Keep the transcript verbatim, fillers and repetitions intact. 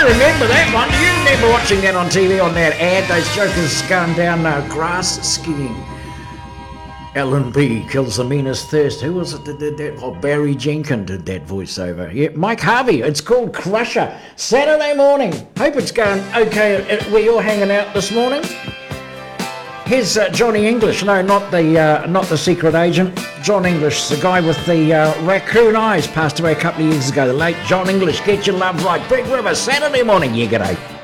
remember that one. Do you remember watching that on T V on that ad? Those jokers going down uh, grass skiing. Alan B kills the meanest thirst. Who was it that did that? Oh, Barry Jenkins did that voiceover. Yeah, Mike Harvey. It's called Crusher. Saturday morning. Hope it's going okay where you're hanging out this morning. Here's uh, Johnny English. No, not the uh, not the secret agent. John English, the guy with the uh, raccoon eyes, passed away a couple of years ago. The late John English. Get your love right. Big River, Saturday morning. Yeah, g'day.